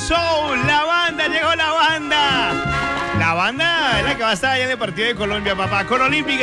Soul, la banda, llegó la banda. La banda es la que va a estar allá en el partido de Colombia, papá. Con Olímpica.